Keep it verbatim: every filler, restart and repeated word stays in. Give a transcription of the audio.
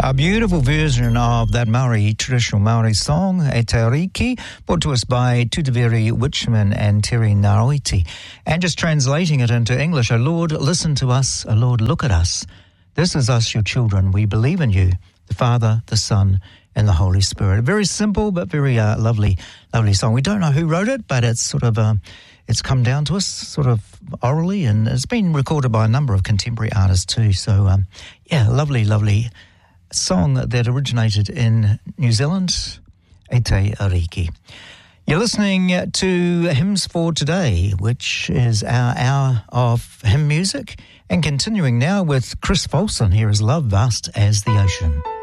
A beautiful version of that Maori, traditional Maori song, E Te Ariki, brought to us by Tutaveri Witchman and Terry Naroiti. And just translating it into English, O Lord, listen to us, O Lord, look at us. This is us, your children. We believe in you, the Father, the Son, and the Holy Spirit. A very simple but very uh, lovely, lovely song. We don't know who wrote it, but it's sort of... Uh, It's come down to us sort of orally, and it's been recorded by a number of contemporary artists too. So, um, yeah, lovely, lovely song that originated in New Zealand, E Te Ariki. You're listening to Hymns for Today, which is our hour of hymn music, and continuing now with Chris Folsom. Here is Love Vast as the Ocean.